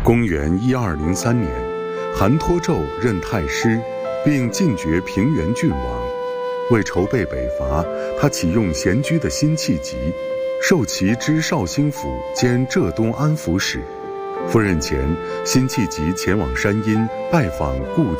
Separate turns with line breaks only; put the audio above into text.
公元1203年，韩托胄任太师，并进爵平原郡王。为筹备北伐，他启用闲居的辛弃疾，授其知绍兴府兼浙东安抚使。赴任前，辛弃疾前往山阴拜访故